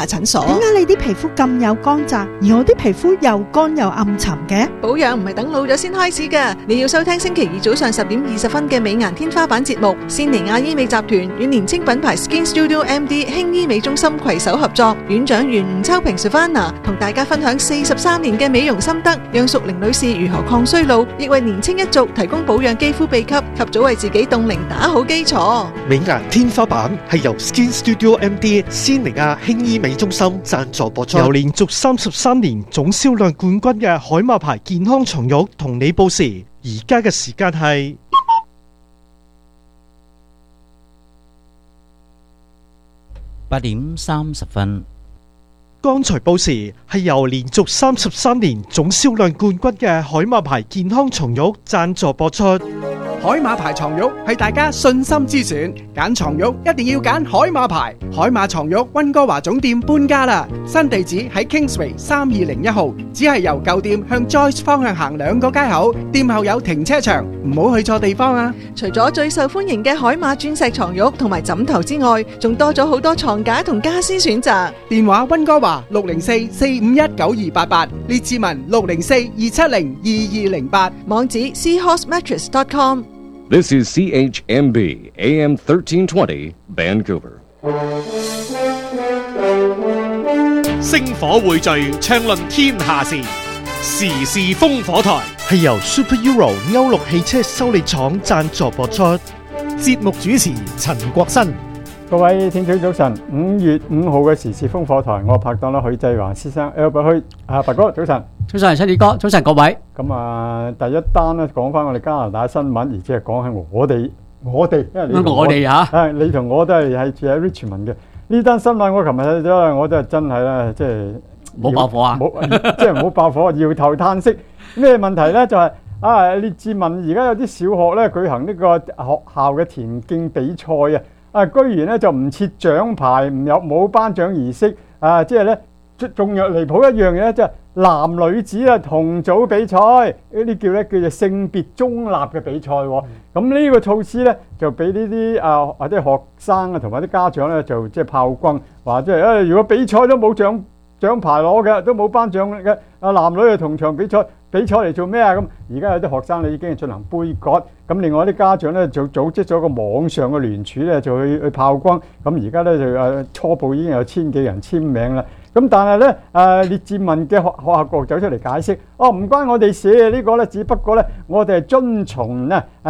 診所。 點解你啲皮膚咁有光澤，而我啲皮膚又乾又暗沉嘅？ 保養唔係等老咗先開始㗎，你要收聽星期二早上10:20嘅美顏天花板節目。仙尼亞醫美集團與年青品牌 Skin Studio MD 輕醫美中心攜手合作，院長袁吳秋平 Savannah 同大家分享43年嘅美容心得，讓淑玲女士如何抗衰老，亦為年青一族提供保養肌膚秘笈，及早為自己凍齡打好基礎。 美顏天花板係由 Skin Studio MD 仙尼亞輕醫美中心贊助播出，由連續33年總銷量冠軍嘅海馬牌健康床褥同你報時，而家嘅時間係 8點30分。 剛才報時係由連續33年總銷量冠軍嘅海馬牌健康床褥贊助播出。 海馬牌床褥係大家信心之選，揀床褥一定要揀海馬牌。海馬床褥溫哥華總店搬家啦，新地址喺 Kingsway 3201號，只係由舊店向 Joyce 方向行2個街口，店後有停車場，唔好去錯地方啊！ 除咗最受歡迎嘅海馬鑽石床褥同埋枕頭之外，仲多咗好多床架同家私選擇。 電話溫哥華604-451-9288，列治文604-270-2208， 網址 seahorsemattress.com。 This is CHMB AM 1320 Vancouver。 星火匯聚，暢論天下事，時事烽火台係由 Super Euro 歐陸汽車修理廠贊助播出。 節目主持陳國新。 各位聽眾早晨，5月5號嘅時事烽火台，我拍檔啦許繼華先生 Albert 許白哥早晨。 早晨，七烈哥，早晨各位。 咁啊，第一單咧講翻我哋加拿大新聞，而且係講喺我哋，因為我哋嚇， 你同我都係住喺 Richmond 嘅呢單新聞，我琴日睇咗，我真係咧，即係冇爆火啊！ 即係唔好爆火，搖頭嘆息。咩問題咧？就係列治文而家有啲小學咧舉行呢個學校嘅田徑比賽居然咧就唔設獎牌，冇頒獎儀式即係咧仲有離譜一樣嘢，即係男女子同組比賽，呢啲叫做性別中立嘅比賽喎。咁呢個措施咧就俾呢啲或者學生同埋啲家長咧就即係炮轟，話即係如果比賽都冇獎牌攞嘅，都冇頒獎嘅，男女同場比賽嚟做咩啊？咁而家有啲學生咧已經進行杯葛，咁另外啲家長咧就組織咗個網上嘅聯署咧，就去炮轟。咁而家咧就初步已經有1000幾人簽名啦。咁但係咧列治文嘅學校局走出嚟解釋，唔關我哋事，呢個咧只不過咧我哋係遵從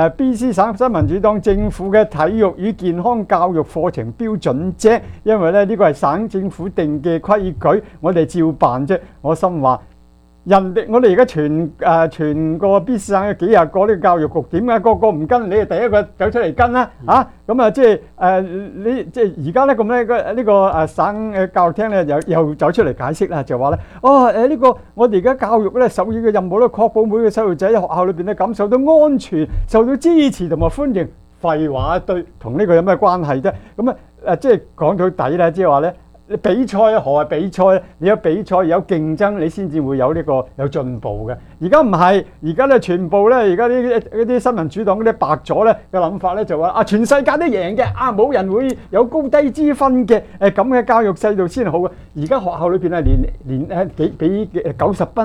BC 省新民主黨政府嘅體育與健康教育課程標準啫，因為咧呢個係省政府定嘅規矩，我哋照辦啫。我心話我哋而家全個 BC 省有幾廿個呢個教育局，點解個個唔跟？你係第一個走出嚟跟啦咁即係你即係而家咧咁咧呢個省教育廳咧又走出嚟解釋啦，就話咧呢個我哋而家教育咧首要嘅任務咧，確保每個細路仔喺學校裏邊咧感受到安全、受到支持同埋歡迎。廢話一堆，同呢個有咩關係啫？咁即係講到底咧，即係話咧。你比賽何謂比賽咧？你有比賽有競爭，你先至會有有進步嘅。而家唔係，而家咧全部咧，而家啲新民主黨嗰啲白咗咧嘅諗法咧就話全世界都贏嘅，冇人會有高低之分嘅，咁嘅教育制度先好嘅。而家學校裏邊連俾90分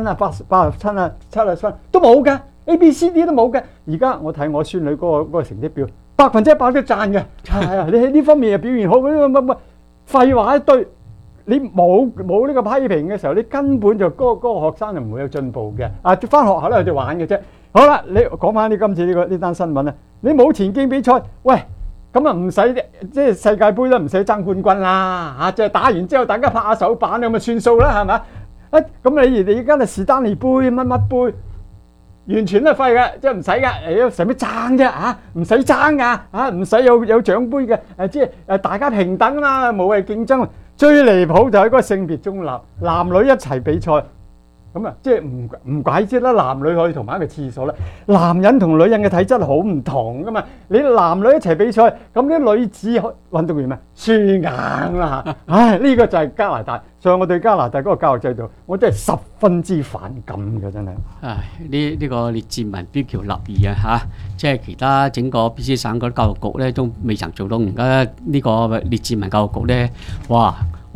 87啊70分都冇嘅，ABCD 都冇嘅。而家我睇我孫女嗰個成績表，100%都讚嘅。你喺呢方面又表現好，乜廢話一堆。你冇呢個批評嘅時候，你根本就嗰個學生就唔會有進步嘅。返學校咧就玩嘅啫。好啦，你講翻今次呢單新聞咧，你冇田徑比賽，喂，咁唔使即係世界盃都唔使爭冠軍啦即係打完之後大家拍下手板咁咪算數啦，係咪咁你而家係士丹利杯乜杯，完全都係廢嘅，即係唔使㗎，使乜爭啫唔使爭㗎唔使有獎杯嘅即係大家平等啊嘛，無謂競爭。最離譜就係嗰個性別中立，男女一齊比賽，咁即係唔怪之啦，男女可以同埋一個廁所啦。男人同女人嘅體質好唔同噶嘛，你男女一齊比賽，咁啲女子運動員咪輸硬啦呢個就係加拿大，所以我對加拿大嗰個教育制度，我真係十分之反感嘅，真係。 呢個列治文標橋立異即係其他整個 BC 省嗰啲教育局咧都未曾做到，而家呢個列治文教育局咧，哇！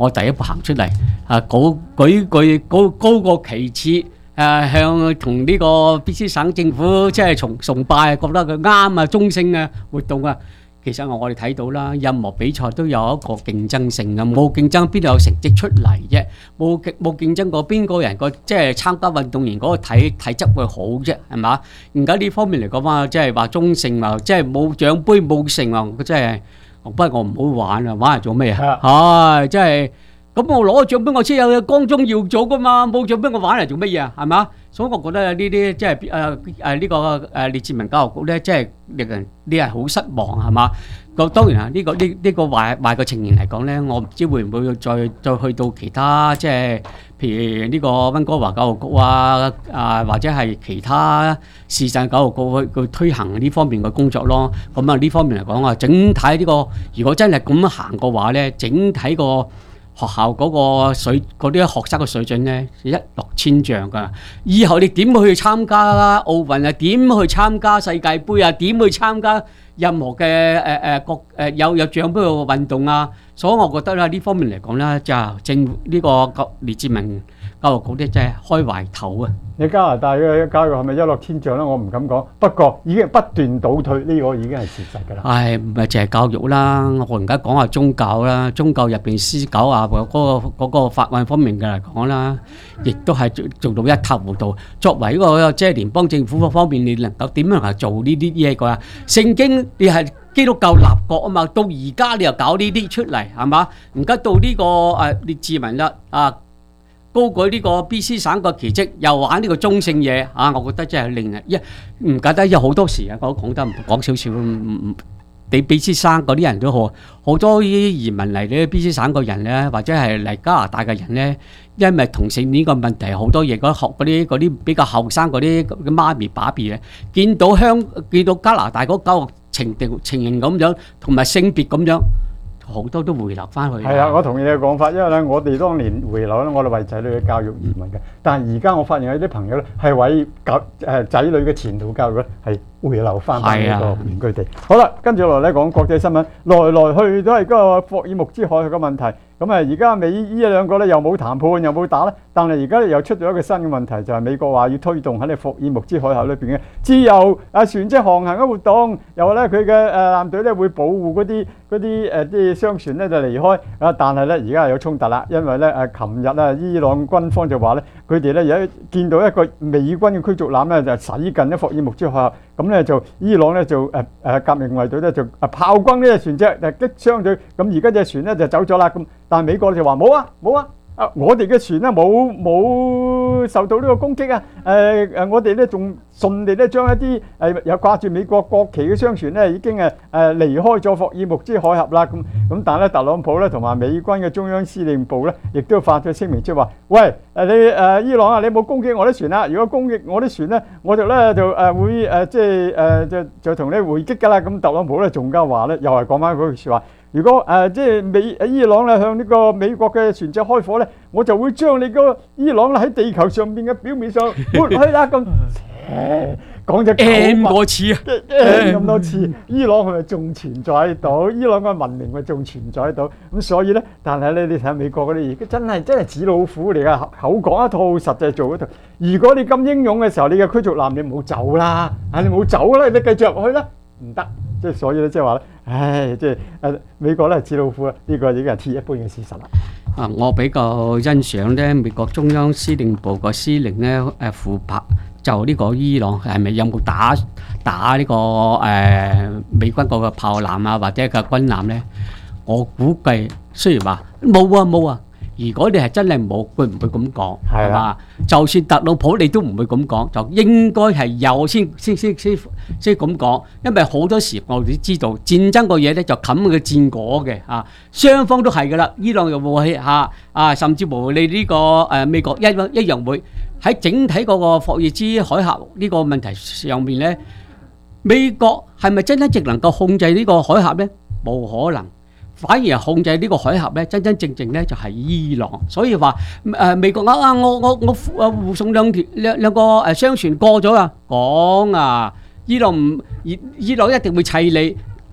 我第一步行出嚟舉高個旗幟。向同呢個 BC 省政府即係崇拜，覺得佢啱啊，中性嘅活動啊。其實我哋睇到啦，任何比賽都有一個競爭性嘅，冇競爭邊度有成績出嚟啫？冇競爭過邊個人個即係參加運動員嗰個體質會好啫？係嘛？而家呢方面嚟講話，即係話中性啊，即係冇獎杯冇成啊，即係不過我唔好玩啊，玩嚟做咩啊？即係。咁我攞獎杯，我先有光宗耀祖噶嘛，冇獎杯我玩嚟做乜嘢啊？係嘛？所以我覺得呢啲即係呢個列治文教育局咧，即係令人啲人好失望係嘛？咁當然啊，呢個壞嘅情形嚟講咧，我唔知會唔會再去到其他即係譬如呢個溫哥華教育局或者係其他市鎮教育局去推行呢方面嘅工作咯。咁啊呢方面嚟講啊，整體呢個如果真係咁行嘅話咧，整體個學校嗰啲學生嘅水準咧，一落千丈噶。以後你點去參加奧運啊？點去參加世界盃啊？點去參加任何嘅有獎杯嘅運動啊？所以我覺得咧呢方面嚟講咧，就政府呢個列治文教育局咧真係開懷頭啊！ 你加拿大嘅教育係咪一落千丈咧？我唔敢講，不過已經不斷倒退，呢個已經係事實㗎啦。 唉，唔係淨係教育啦，我而家講下宗教啦，宗教入邊司教啊嗰個法案方面嘅嚟講啦，亦都係做到一塌糊塗。作為一個即係聯邦政府方面，你能夠點樣嚟做呢啲嘢㗎？聖經你係基督教立國啊嘛，到而家你又搞呢啲出嚟係嘛？而家到呢個列治文啦高舉呢個 BC 省個旗幟，又玩呢個中性嘢啊！我覺得真係令人唔記得有好多時啊，我講得講少少，你 BC 省嗰啲人都好多移民嚟呢 BC 省嘅人咧，或者係嚟加拿大嘅人咧，因為同性戀個問題好多嘢，嗰啲比較後生嗰啲媽咪爸比咧，見到加拿大嗰個情形咁樣，同埋性別咁樣。好多都回流翻去。 係啊，我同意你嘅講法，因為咧，我哋當年回流咧，我哋為仔女嘅教育移民嘅。但係而家我發現有啲朋友咧，係為仔女嘅前途教育咧，係回流翻返呢個原居地。好啦，跟住落嚟咧講國際新聞，來來去都係嗰個霍爾木茲海峽嘅問題。咁而家美伊兩個咧又冇談判又冇打咧，但係而家又出咗一個新嘅問題，就係美國話要推動喺呢霍爾木茲海峽裏邊嘅自由船隻航行嘅活動，又話咧佢嘅艦隊咧會保護嗰啲商船咧就離開但係咧而家有衝突啦，因為咧琴日伊朗軍方就話咧佢哋咧有見到一個美軍嘅驅逐艦咧就駛近霍爾木茲海峽，咁咧就伊朗咧就革命衛隊咧就炮轟呢隻船隻擊傷佢，咁而家隻船咧就走咗啦咁。但係美國就話冇啊，我哋嘅船咧冇受到呢個攻擊啊！我哋咧仲順利咧將一啲有掛住美國國旗嘅商船咧已經離開咗霍爾木茲海峽啦。咁但係咧特朗普咧同埋美軍嘅中央司令部咧，亦都發咗聲明即係話：喂你伊朗啊，你冇攻擊我啲船啊！如果攻擊我啲船咧，我就咧就會就同你回擊㗎啦。咁特朗普咧仲加話咧，又係講翻嗰句説話。如果即係伊朗咧向呢個美國嘅船隻開火咧，我就會將你個伊朗咧喺地球上邊嘅表面上抹去啦咁。講咗咁多次啊， 咁多次，伊朗係咪仲存在喺度？伊朗嘅文明咪仲存在喺度？咁所以咧，但係咧，你睇下美國嗰啲而家真係紙老虎嚟噶，口講一套，實際做一套。如果你咁英勇嘅時候，你嘅驅逐艦你唔好走啦，你唔好走啦，你繼續入去啦，唔得。即係所以咧，即係話咧，唉，即係美國咧係紙老虎啊！呢個已經係鐵一般嘅事實啦。 我比較欣賞咧美國中央司令部個司令咧庫珀就呢個伊朗係咪有冇打呢個美軍嗰個炮艦啊或者個軍艦咧？我估計雖然話冇啊。如果你係真係冇，佢唔會咁講，係嘛？就算特朗普你都唔會咁講，就應該係有先咁講，因為好多時我哋都知道戰爭個嘢咧就冚個戰果嘅嚇，雙方都係噶啦。伊朗又會甚至乎你呢個美國一樣會喺整體嗰個霍爾茲海峽呢個問題上面咧，美國係咪真正能夠控制呢個海峽咧？冇可能。反而控制呢個海峽咧，真真正正咧就係伊朗，所以話美國我護送兩個商船過咗啊，講啊，伊朗一定會砌你，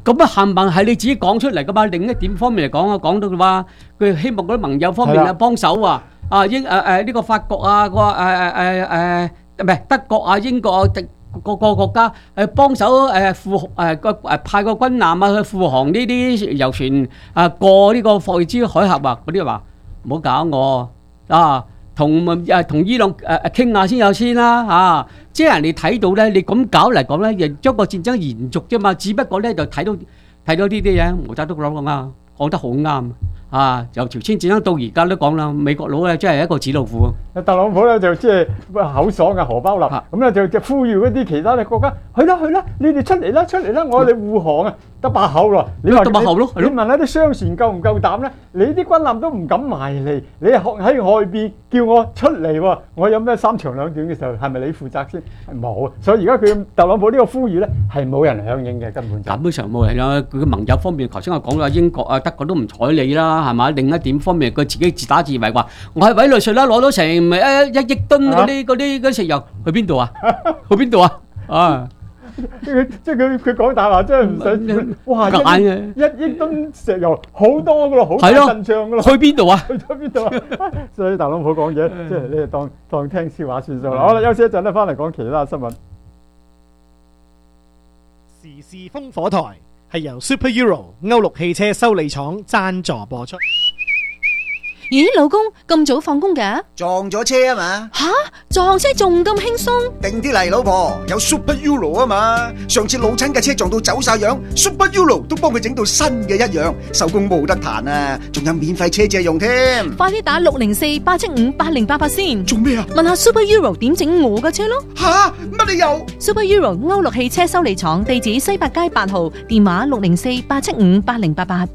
咁啊冚唪唥係你自己講出嚟噶嘛？另一點方面嚟講啊，講到嘅話，佢希望嗰啲盟友方面啊幫手啊，呢個法國啊，個唔係德國啊、英國啊。個國家幫手派個軍艦啊去護航呢啲遊船過呢個霍爾茲海峽啊，嗰啲話唔好搞我啊，同伊朗傾下先有先啦即係人哋睇到咧，你咁搞嚟講咧，亦將個戰爭延續啫嘛，只不過咧就睇到呢啲嘢，毛澤東講得好啱由朝鮮戰爭到而家都講啦，美國佬咧真係一個紙老虎啊！ 特朗普咧就即係口爽嘅荷包立，咁咧就呼籲嗰啲其他嘅國家去啦，你哋出嚟啦，我哋護航啊！得把口咯，你話得把口咯，你問下啲商船夠唔夠膽咧？你啲軍艦都唔敢埋嚟，你喺外邊叫我出嚟喎，我有咩三長兩短嘅時候，係咪你負責先？冇，所以而家佢特朗普呢個呼籲咧係冇人響應嘅，根本上冇人啦。佢嘅盟友方面，頭先我講啦，英國啊、德國都唔睬你啦，係嘛？另一點方面，佢自己自打自為話，我喺委內瑞拉攞到成1億噸嗰啲石油，去邊度啊？去邊度啊？ 即係佢講大話，真係唔使哇！1億噸石油好多噶咯，好大陣仗噶咯， 去邊度啊？ 去咗邊度啊？所以特朗普講嘢，即係你係當聽笑話算數啦。好啦，休息一陣咧，翻嚟講其他新聞。 時事烽火台係由 Super Euro 歐陸汽車修理廠贊助播出。 咦，老公咁早放工㗎？ 撞咗車啊嘛！ 吓，撞車仲咁輕鬆？ 定啲嚟，老婆，有 Super Euro 啊嘛！上次老親嘅車撞到走晒樣 ，Super Euro 都幫佢整到新嘅一樣，手工冇得彈啊！仲有免費車借用添。 快啲打604-875-8088先。 做咩啊？ 問下 Super Euro 點整我嘅車咯。 吓，乜理由 ？Super Euro 歐陸汽車修理廠，地址西八街8號，電話604-875-8088。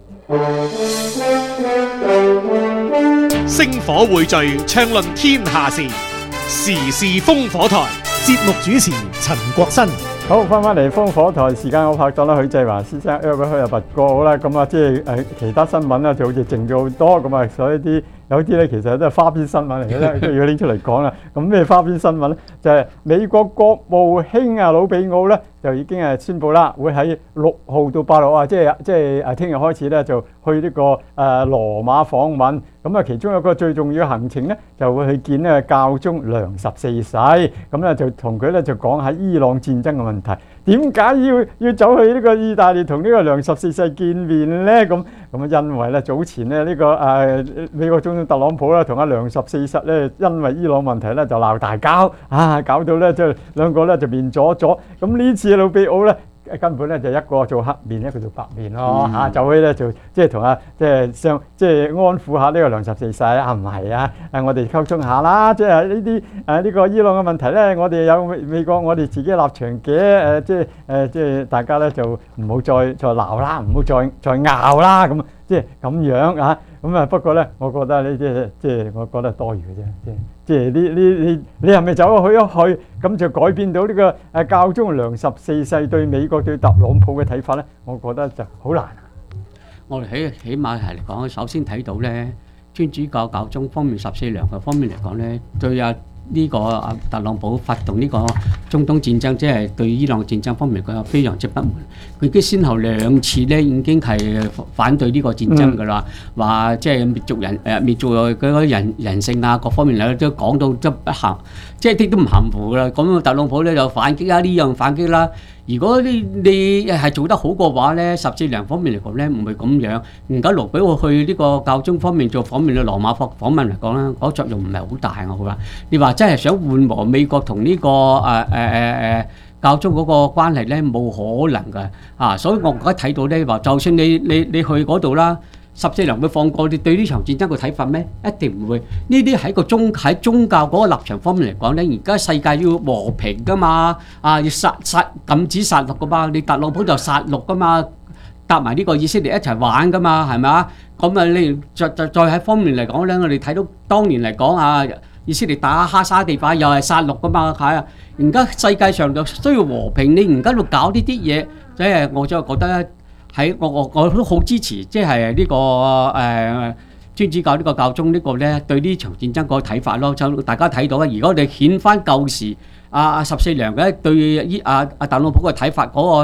星火匯聚，暢論天下事，時事烽火台。節目主持陳國新。 好，翻嚟烽火台時間，我拍檔啦，許繼華先生，佢又拔過好啦，咁即係其他新聞咧就好似靜咗好多，咁所以有啲咧其實都係花邊新聞嚟嘅啫，都要拎出嚟講啦。咁咩花邊新聞咧？就係美國國務卿魯比奧咧就已經宣布啦，會喺6號到8號即係聽日開始咧就去呢個羅馬訪問。咁其中有個最重要嘅行程咧，就會去見呢個教宗良14世，咁咧就同佢咧就講喺伊朗戰爭嘅問題。點解要走去呢個意大利同呢個良14世見面咧？咁因為咧早前咧呢個美國總統特朗普咧同阿良14世咧因為伊朗問題咧就鬧大交搞到咧即係兩個咧就面阻阻。咁呢次魯比奧咧根本咧就一個做黑面，一個做白面咯走去咧就即係同即係安撫下呢個良14世唔係我哋溝通下啦，即係呢啲呢個伊朗嘅問題咧，我哋有美國我哋自己立場嘅即係大家咧就唔好再鬧啦，唔好再拗啦，咁即係咁樣咁不過咧，我覺得呢即係我覺得多餘嘅啫，即係你係咪走咗去一去咁就改變到呢個教宗良14世對美國對特朗普嘅睇法咧？我覺得就好難。 我哋起碼係嚟講，首先睇到咧，天主教教宗方面14良嘅方面嚟講咧，對呢個特朗普發動呢個中東戰爭，即係對伊朗戰爭方面佢非常之不滿。佢已經先後2次咧已經係反對呢個戰爭㗎啦，話即係滅族嗰啲人性啊各方面咧都講到都不行，即係啲都唔含糊㗎啦。咁特朗普咧就反擊啦，呢樣反擊啦。如果你係做得好嘅話咧，14良方面嚟講咧唔會咁樣。而家盧比奧去呢個教宗方面做訪問嘅羅馬訪問嚟講咧，嗰作用唔係好大我覺得。你話真係想緩和美國同呢個教宗嗰個關係咧，冇可能㗎所以我而家睇到咧話，就算你去嗰度啦，14良會放過你對呢場戰爭嘅睇法咩？一定唔會。呢啲喺宗教嗰個立場方面嚟講咧，而家世界要和平㗎嘛，要禁止殺戮㗎嘛，你特朗普就殺戮㗎嘛，搭埋呢個以色列一齊玩㗎嘛，係咪啊？咁你再喺方面嚟講咧，我哋睇到當年嚟講以色列打哈沙地塊又係殺戮㗎嘛，而家世界上就需要和平，你而家度搞呢啲嘢，即係我就覺得我都好支持，即係呢個天主教呢個教宗呢個咧對呢場戰爭個睇法咯。就大家睇到如果我哋顯翻舊時14良嘅對特朗普嘅睇法嗰個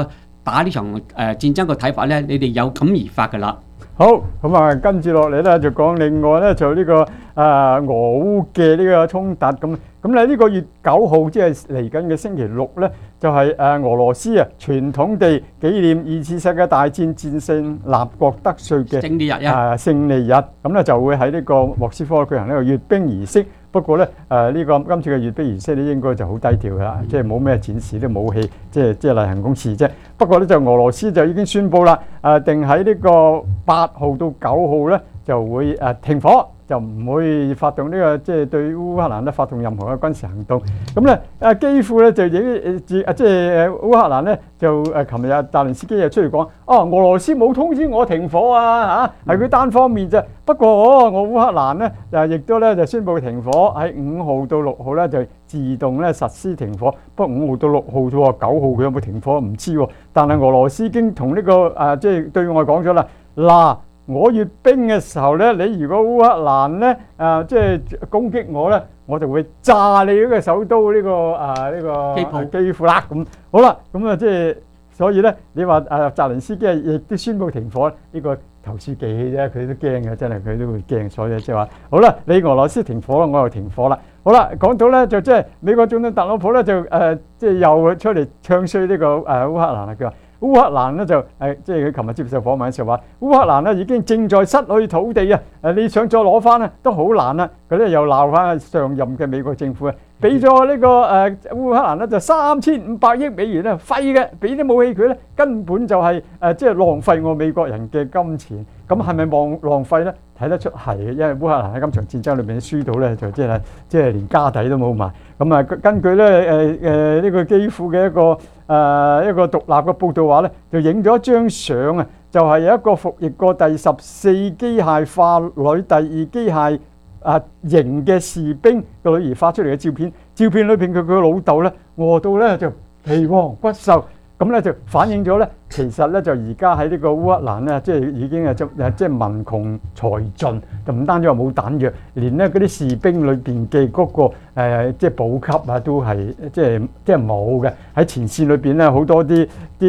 打呢場戰爭嘅睇法咧，你哋有感而發㗎啦。 好，咁啊，跟住落嚟咧就講另外咧就呢個俄烏嘅呢個衝突咁咧呢個月9號即係嚟緊嘅星期六咧，就係俄羅斯啊傳統地紀念2次世界大戰戰勝立國得稅嘅勝利日勝利日，咁咧就會喺呢個莫斯科舉行呢個閱兵儀式。不過咧呢個今次嘅閱兵儀式咧應該就好低調啦，即係冇咩展示啲武器，即係例行公事啫。不過咧就俄羅斯就已經宣布啦，定喺呢個8號到9號咧就會停火。就唔會發動呢個即係對烏克蘭咧發動任何嘅軍事行動。咁咧基輔咧就已即係烏克蘭咧就琴日澤連斯基又出嚟講，俄羅斯冇通知我停火啊嚇，係佢單方面啫。不過我烏克蘭咧亦都咧就宣布停火，喺5號到6號咧就自動咧實施停火。不過5號到6號啫喎，9號佢有冇停火唔知喎。但係俄羅斯已經同呢個即係對外講咗啦，嗱。我閱兵嘅時候咧，你如果烏克蘭咧即係攻擊我咧，我就會炸你嗰個首都呢個基輔啦。咁好啦，咁啊即係所以咧，你話澤連斯基亦都宣布停火，呢個投鼠忌器啫，佢都驚嘅，真係佢都會驚。所以即係話好啦，你俄羅斯停火啦，我又停火啦。好啦，講到咧就即係美國總統特朗普咧就即係又出嚟唱衰呢個烏克蘭啦，佢話。烏克蘭咧就即係佢琴日接受訪問嘅時候話，烏克蘭咧已經正在失去土地啊！你想再攞翻咧都好難啦。佢咧又鬧翻上任嘅美國政府啊，俾咗呢個烏克蘭咧就3500億美元咧廢嘅，俾啲武器佢咧根本就係即係浪費我美國人嘅金錢。咁係咪浪費咧？睇得出係嘅，因為烏克蘭喺今場戰爭裏邊輸到咧就即係連家底都冇埋。咁根據咧呢個基輔嘅一個獨立嘅報道話咧，就影咗一張相啊，就係有一個服役過第14機械化旅第2機械營嘅士兵個女兒發出嚟嘅照片。照片裏邊佢個老豆咧餓到咧就皮黃骨瘦，咁咧就反映咗咧，其實咧就而家喺呢個烏克蘭咧，即係已經即係民窮財盡，就唔單止話冇彈藥，連咧嗰啲士兵裏邊嘅嗰個即係補給啊，都係即係冇嘅。喺前線裏邊咧，好多啲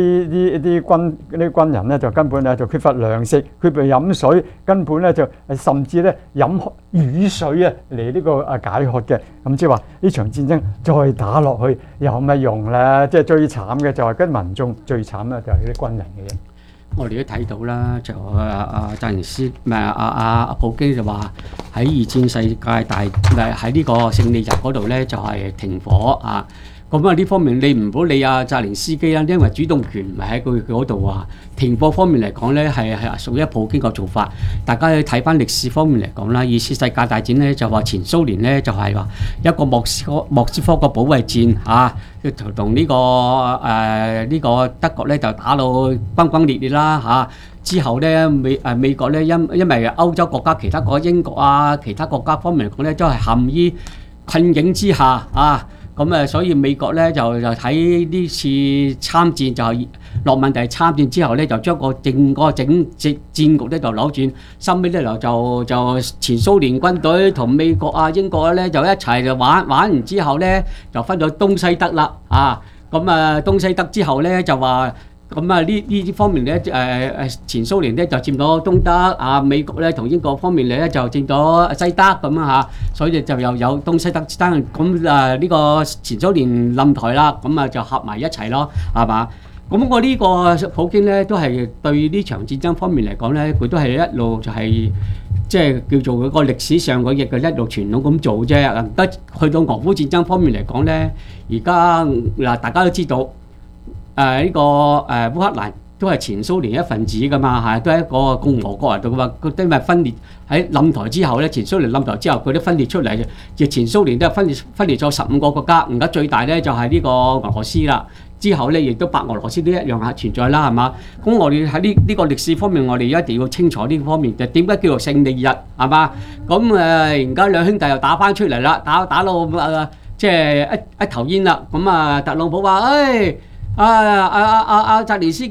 軍人咧就根本咧就缺乏糧食，缺乏飲水，根本咧就甚至咧飲雨水啊嚟呢個解渴嘅。咁即係話呢場戰爭再打落去有咩用咧？即係最慘嘅就係跟民眾最慘咧就係啲軍人嘅啫。 我哋都睇到啦，就澤連斯普京就話喺2戰世界喺呢個勝利日嗰度咧就係停火啊。咁呢方面你唔好理澤連斯基啦，因為主動權唔係喺佢嗰度啊。停火方面嚟講咧係屬於普京個做法。大家睇翻歷史方面嚟講啦，2次世界大戰咧就話前蘇聯咧就係話一個莫斯科個保衛戰啊，同呢個德國咧就打到轟轟烈烈啦嚇。之後咧美國咧因為歐洲國家其他國家英國啊其他國家方面嚟講咧都係陷於困境之下啊。咁所以美國咧就喺呢次參戰就係諾曼第參戰之後咧，就將整個戰局咧就扭轉，收尾咧就前蘇聯軍隊同美國啊英國咧就一齊就玩完之後咧就分咗東西德啦啊！咁東西德之後咧就話。咁呢方面咧前蘇聯咧就佔咗東德啊，美國咧同英國方面咧就佔咗西德咁嚇，所以就又有東西德之爭。咁呢個前蘇聯冧台啦，咁就合埋一齊咯，係嘛？咁我呢個普京咧都係對呢場戰爭方面嚟講咧，佢都係一路就係即係叫做佢個歷史上嘅亦係一路傳統咁做啫。而家去到俄烏戰爭方面嚟講咧，而家大家都知道。呢個烏克蘭都係前蘇聯一份子噶嘛嚇，都係一個共和國嚟到噶嘛。佢因為分裂喺冧台之後咧，前蘇聯冧台之後，佢都分裂出嚟嘅。亦前蘇聯都係分裂咗15個國家，而家最大咧就係呢個俄羅斯啦。之後咧亦都白俄羅斯都一樣係存在啦，係嘛？咁我哋喺呢個歷史方面，我哋一定要清楚呢方面就點解叫做勝利日係嘛？咁而家兩兄弟又打翻出嚟啦，打到即係一頭煙啦。咁特朗普話：澤連斯基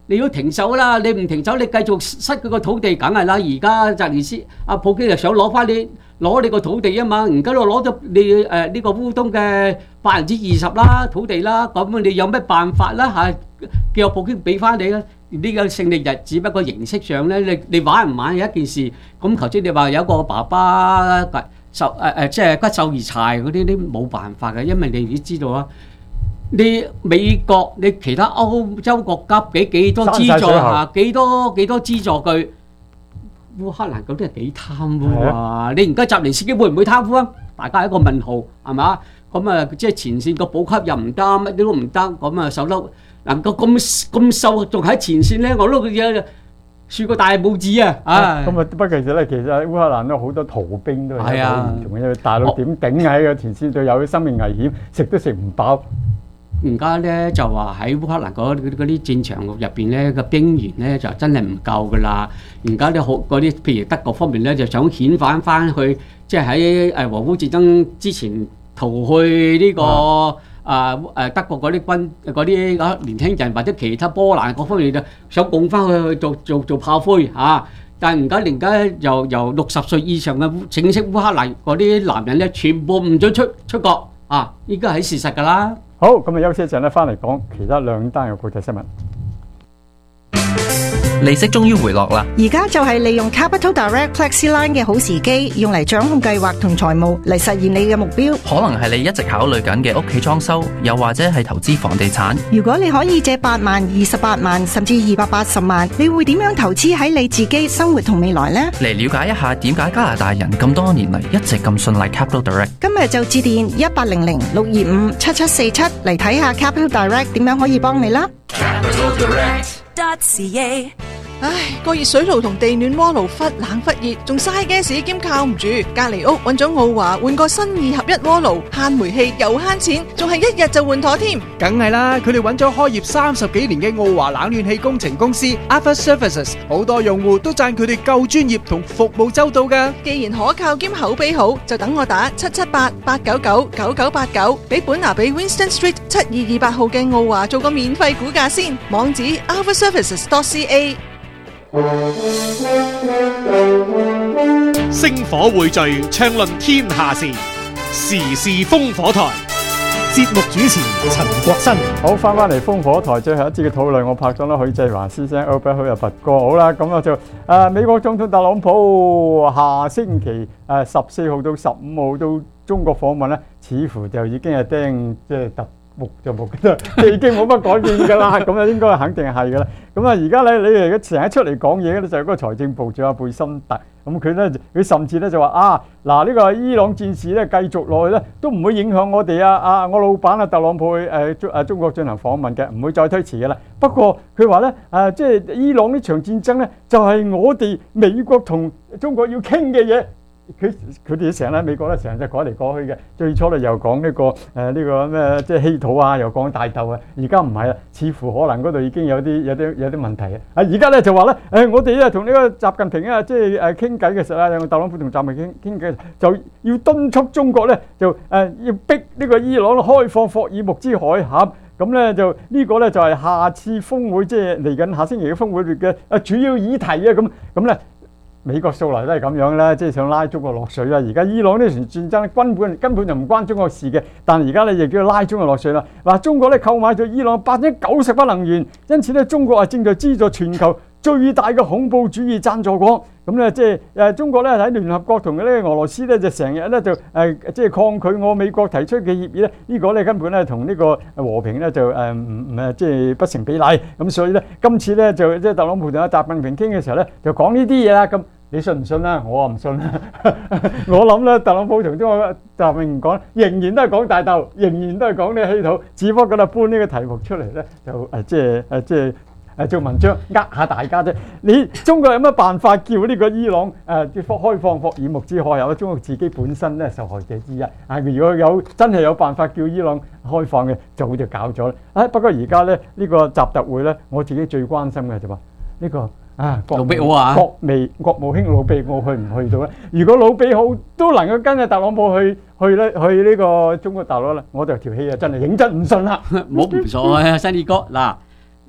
你要停手啦！你唔停手，你繼續塞佢個土地，梗係啦。而家澤連斯阿普京就想攞你個土地啊嘛，而家都攞咗你呢個烏東嘅20%啦土地啦，咁你有咩辦法啦嚇？叫普京俾翻你啦！呢個勝利日只不過形式上咧，你玩唔玩係一件事。咁頭先你話有個爸爸即係骨瘦如柴嗰啲，冇辦法嘅，因為你都知道啊。你美國你其他歐洲國家俾幾多資助啊？幾多資助佢？烏克蘭嗰啲係幾貪污啊！你而家澤連斯基會唔會貪污啊？大家係一個問號係嘛？咁啊，即係前線個補給又唔得，乜都唔得，咁啊守得能夠咁瘦，仲喺前線咧，我都嘅豎個大拇指啊！啊！ 咁啊，不過其實烏克蘭都好多逃兵都係好嚴重嘅，因為大陸點頂喺個前線度有生命危險，食都食唔飽。 而家咧就話喺烏克蘭嗰啲戰場入邊咧個兵員咧就真係唔夠噶啦。而家啲好嗰啲譬如德國方面咧就想遣返翻去，即係喺俄烏戰爭之前逃去呢個德國嗰啲年輕人或者其他波蘭各方面就想拱翻去做炮灰嚇。但係而家由60歲以上嘅正式烏克蘭嗰啲男人咧，全部唔准出國啊！依家係事實㗎啦。 好，咁啊休息一陣咧，翻嚟講其他兩單嘅國際新聞。 利息終於回落啦！ 而家就係利用 Capital Direct Plexi Line 嘅好時機，用嚟掌控計劃同財務嚟實現你嘅目標。 可能係你一直考慮緊嘅屋企裝修，又或者係投資房地產。 如果你可以借8萬、28萬甚至280萬，你會點樣投資喺你自己生活同未來呢？ 嚟了解一下點解加拿大人咁多年嚟一直咁信賴 Capital Direct。 今日就致電1800-625-7747嚟睇下 Capital Direct 點樣可以幫你啦。 capitaldirect.ca 唉，個熱水爐同地暖鍋爐忽冷忽熱，仲嘥 gas 兼靠唔住。隔離屋揾咗奧華換個新2合1鍋爐，慳煤氣又慳錢，仲係1日就換妥添。 梗係啦，佢哋揾咗開業30幾年嘅奧華冷暖氣工程公司 Alpha Services， 好多用戶都讚佢哋夠專業同服務周到㗎。 既然可靠兼口碑好，就等我打778-899-9989，俾本拿比 Winston Street 7228號嘅奧華做個免費估價先。網址 alphaservices.ca。 星火匯聚，暢論天下事，時事風火台。節目主持陳國新。 好，翻嚟風火台最後一節嘅討論，我拍咗啦許繼華先生 Albert 許拔哥。好啦，咁就美國總統特朗普下星期14號到15號到中國訪問咧，似乎就已經係釘即係突木就木嘅，已經冇乜改變㗎啦。咁啊應該肯定係㗎啦。咁啊而家咧你哋成日出嚟講嘢咧，就係嗰個財政部長阿貝森特。咁佢甚至咧就話呢個伊朗戰事咧繼續落去咧，都唔會影響我哋我老闆特朗普去中國進行訪問嘅，唔會再推遲嘅啦。不過佢話咧即係伊朗呢場戰爭咧，就係我哋美國同中國要傾嘅嘢。佢哋成日喺美國咧，成日就改嚟改去嘅。最初咧又講呢個咩即係稀土啊，又講大豆啊。而家唔係啦，似乎可能嗰度已經有啲問題啊。而家咧就話咧我哋咧同呢個習近平即係傾偈嘅時候啊，用特朗普同習近平傾偈，就要敦促中國咧就要逼呢個伊朗開放霍爾木茲海峽。咁咧就呢個咧就係下次峰會，即係嚟緊下星期嘅峰會嘅主要議題啊。咁咧。美國素來都係咁樣啦，即係想拉中國落水啦。而家伊朗呢場戰爭根本就唔關中國事嘅，但係而家咧亦叫拉中國落水啦。嗱，中國咧購買咗伊朗90%嘅能源，因此咧中國正在資助全球最大嘅恐怖主義贊助國。咁咧即係中國咧喺聯合國同呢個俄羅斯咧就成日咧就即係抗拒我美國提出嘅協議咧，呢個咧根本咧同呢個和平咧就即係不成比例。咁所以咧今次咧就即係特朗普同阿習近平傾嘅時候咧就講呢啲嘢啦。咁你信唔信啦？我話唔信啦。我諗咧特朗普同中國習近平講，仍然都係講大豆，仍然都係講呢個稀土，只不過咧搬呢個題目出嚟咧就即係做文章下大家啫。你中國有乜辦法叫呢個伊朗開放霍爾木茲海峽？中國自己本身咧受害者之一。如果真係有辦法叫伊朗開放嘅，早就搞咗啦。不過而家咧呢個習特會咧，我自己最關心嘅就話呢個國務卿魯比奧去唔去到咧？如果魯比奧都能夠跟住特朗普去呢個中國大陸咧，我就條氣真係認真唔信啦。 冇唔錯啊，新二哥嗱。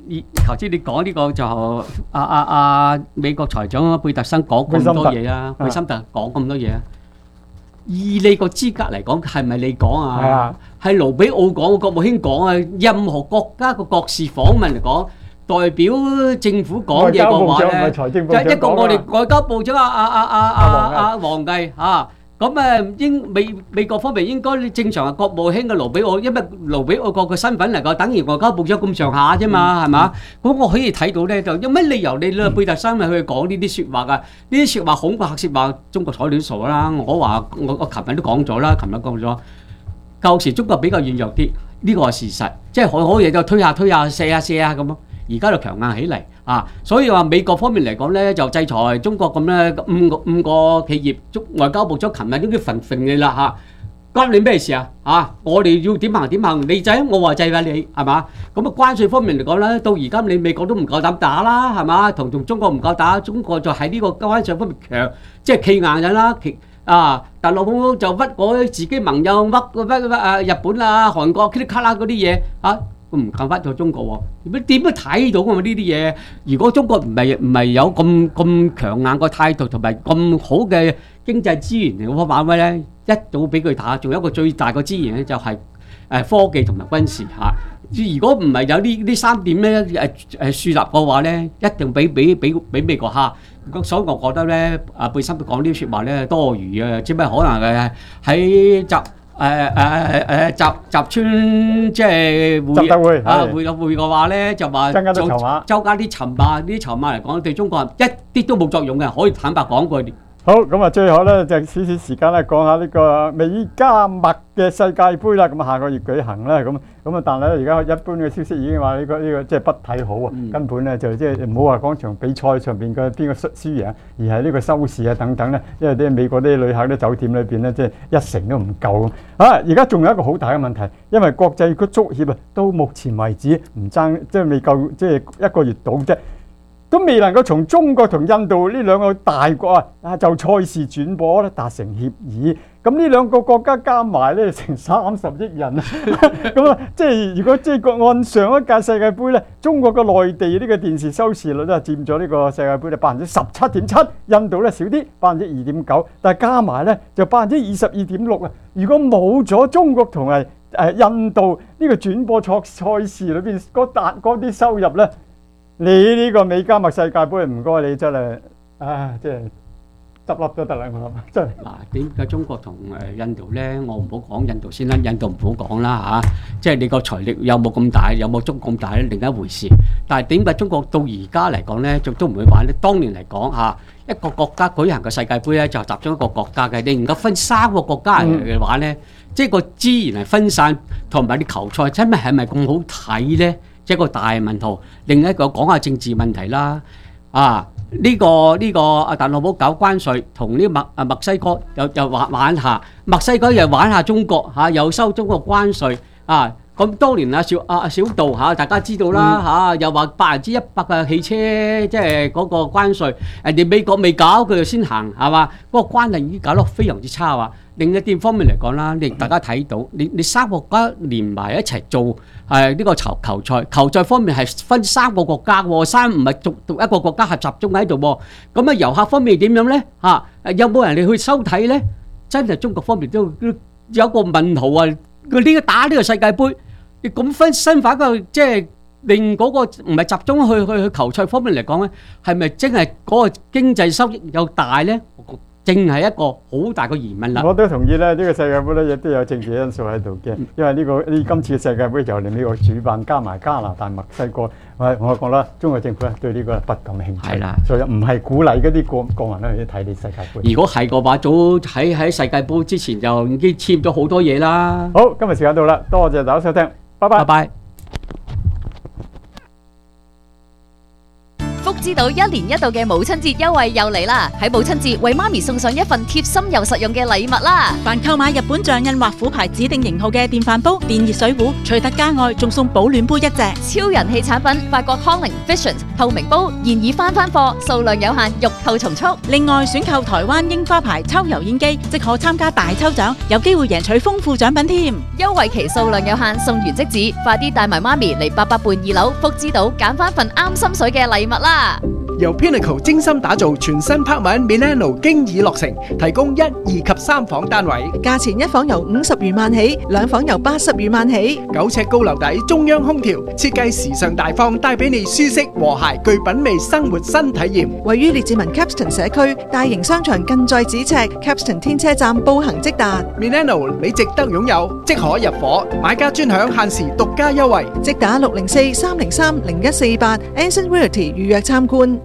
頭先你講呢個就美國財長貝特森講咁多嘢啊，貝森特講咁多嘢啊。以你個資格嚟講，係咪你講啊？係盧比奧講，國務卿講啊。任何國家個國事訪問嚟講，代表政府講嘢嘅話咧，就一個我哋外交部長王毅啊。咁美國方面應該正常係國務卿嘅盧比奧，因為盧比奧個身份嚟講，等於外交部長咁上下啫嘛，係嘛？咁我可以睇到咧，就有乜理由你貝特森咪去講呢啲説話㗎？呢啲説話恐嚇説話，中國睬你傻啦！我琴日都講咗啦，舊時中國比較軟弱啲，呢個係事實，即係好嘢就推下卸下咁咯。而家就強硬起嚟啊！所以話美國方面嚟講咧，就制裁中國咁咧，五個企業，外交部長琴日都叫揈你啦嚇，關你咩事啊？我哋要點行，你制我話制㗎你係嘛？咁啊關稅方面嚟講咧，到而家你美國都唔夠膽打啦係嘛？同中國唔夠打，中國就喺呢個關稅方面強，即係企硬緊啦。特朗普就屈我自己盟友屈日本啊、韓國、噼里卡啦嗰啲嘢嚇。唔夠屈咗中國喎，點都睇到㗎嘛呢啲嘢。如果中國唔係有咁強硬個態度同埋咁好嘅經濟資源嚟嘅話咧，一早俾佢打。仲有一個最大嘅資源咧，就係科技同埋軍事嚇。如果唔係有呢三點咧樹立嘅話咧，一定俾美國蝦。所以我覺得咧，貝森講呢啲説話咧多餘啊，只不過可能喺集村即係會嘅話咧，就話增加啲籌碼嚟講，對中國一啲都冇作用嘅，可以坦白講句。 好，咁啊，最後咧就少少時間咧講下呢個美加墨嘅世界盃啦。咁下個月舉行啦，咁啊，但係咧而家一般嘅消息已經話呢個即係不睇好啊，根本咧就即係唔好話講場比賽上邊嘅邊個輸贏，而係呢個收視啊等等咧，因為啲美國啲旅客啲酒店裏邊咧即係一成都唔夠而家仲有一個好大嘅問題，因為國際足協啊，到目前為止唔爭，即係未夠即係一個月到啫。都未能夠從中國同印度呢兩個大國就賽事轉播咧達成協議，咁呢兩個國家加埋咧成30億人咁即係如果即係按上一屆世界盃咧，中國嘅內地呢個電視收視率咧佔咗呢個世界盃咧17.7%，印度咧少啲2.9%，但係加埋咧就22.6%。如果冇咗中國同埋印度呢個轉播賽事裏邊嗰啲收入咧，你呢個美加墨世界盃唔該你真係即係執笠都得啦，我諗真係。 點解中國同印度咧？我唔好講印度先啦，印度唔好講啦嚇。即係你個財力有冇咁大，有冇中咁大咧，另一回事。但係點解中國到而家嚟講咧，都唔會玩咧？當年嚟講一個國家舉行個世界盃咧，就集中一個國家嘅，你唔夠分3個國家嚟嘅話咧，即係個資源係分散，同埋啲球賽真係咪咁好睇咧？即係個大問題。另一個講下政治問題啦。呢個特朗普搞關稅，同呢墨西哥又玩下，墨西哥又玩下中國又收中國關稅咁當年小道大家知道啦又話100%嘅汽車即係嗰個關稅，人哋美國未搞佢就先行係嘛？嗰個關係已經搞得非常之差啊！另一啲方面嚟講啦，大家睇到你3個國家連埋一齊做呢個球賽方面係分3個國家喎，唔係獨一個國家係集中喺度喎。咁遊客方面點樣咧有冇人哋去收睇咧？真係中國方面都有個問號啊！佢打呢個世界盃，你咁分身法嘅，即係令嗰個唔係集中去球賽方面嚟講咧，係咪真係嗰個經濟收益又大咧？正係一個好大嘅疑問啦。 我都同意咧，呢個世界盃咧亦都有政治因素喺度嘅，因為今次嘅世界盃由美國主辦，加埋加拿大、墨西哥，我覺得中國政府咧對呢個不感興趣。係啦，所以唔係鼓勵嗰啲國民咧去睇呢世界盃。 如果係嘅話，早喺世界盃之前就已經簽咗好多嘢啦。 好，今日時間到啦，多謝大家收聽，拜拜。 拜拜。 知道1年1度嘅母親節優惠又嚟啦！喺母親節為媽咪送上一份貼心又實用嘅禮物啦！ 凡購買日本象印或虎牌指定型號嘅電飯煲、電熱水壺，除特價外，仲送保暖杯1隻。 超人氣產品法國康寧 Vision 透明煲現已翻貨，數量有限，欲購從速。 另外，選購台灣櫻花牌抽油煙機，即可參加大抽獎，有機會贏取豐富獎品添。 優惠期數量有限，送完即止，快啲帶埋媽咪嚟88伴2樓福之島揀翻份啱心水嘅禮物啦！ 由 Pinnacle 精心打造全新拍賣 Milano 經已落成，提供1、2及3房單位， 價錢一房由50餘萬起，2房由80餘萬起。 9尺高樓底中央空調，設計時尚大方，帶俾你舒適和諧具品味生活新體驗。 位於列治文 Capston 社區，大型商場近在咫尺 ，Capston 天車站步行即達。 Milano 你值得擁有，即可入伙，買家專享限時獨家優惠， 即打604-303-0148 Anson Realty 預約參觀。